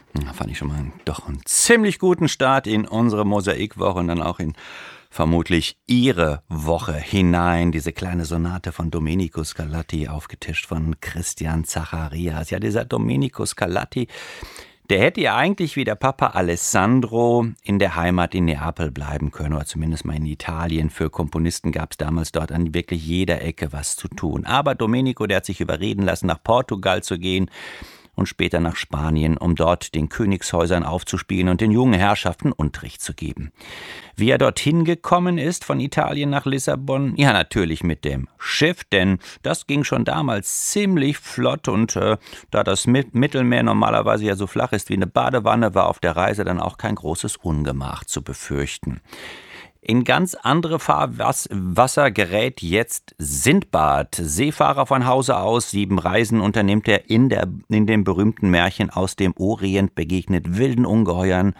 Da fand ich schon mal doch einen ziemlich guten Start in unsere Mosaikwoche und dann auch in vermutlich Ihre Woche hinein. Diese kleine Sonate von Domenico Scarlatti, aufgetischt von Christian Zacharias. Ja, dieser Domenico Scarlatti, der hätte ja eigentlich wie der Papa Alessandro in der Heimat in Neapel bleiben können, oder zumindest mal in Italien. Für Komponisten gab es damals dort an wirklich jeder Ecke was zu tun. Aber Domenico, der hat sich überreden lassen, nach Portugal zu gehen und später nach Spanien, um dort den Königshäusern aufzuspielen und den jungen Herrschaften Unterricht zu geben. Wie er dorthin gekommen ist, von Italien nach Lissabon? Ja, natürlich mit dem Schiff, denn das ging schon damals ziemlich flott und da das Mittelmeer normalerweise ja so flach ist wie eine Badewanne, war auf der Reise dann auch kein großes Ungemach zu befürchten. In ganz andere Fahrwasser gerät jetzt Sindbad. Seefahrer von Hause aus, 7 Reisen unternimmt er in dem berühmten Märchen aus dem Orient, begegnet wilden Ungeheuern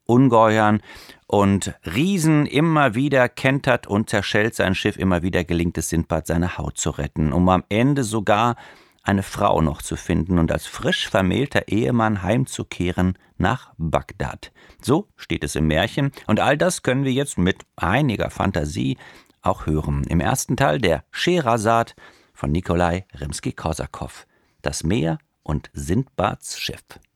und Riesen. Immer wieder kentert und zerschellt sein Schiff, immer wieder gelingt es Sindbad, seine Haut zu retten, um am Ende sogar eine Frau noch zu finden und als frisch vermählter Ehemann heimzukehren nach Bagdad. So steht es im Märchen und all das können wir jetzt mit einiger Fantasie auch hören. Im ersten Teil der Scheherazad von Nikolai Rimski-Korsakow. Das Meer und Sindbads Schiff.